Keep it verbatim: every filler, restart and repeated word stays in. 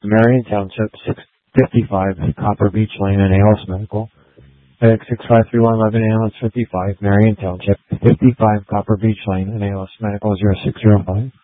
Marion Township, six fifty-five Copper Beach Lane, in A L S Medical. FedEx six five three one eleven, A L S fifty-five, Marion Township, fifty-five Copper Beach Lane, in A L S Medical, zero six zero five.